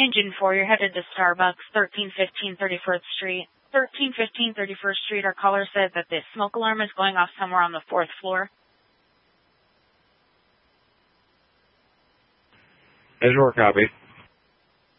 Engine 4, you're headed to Starbucks, 1315 31st Street. 1315 31st Street, our caller said that the smoke alarm is going off somewhere on the 4th floor. Visual copy.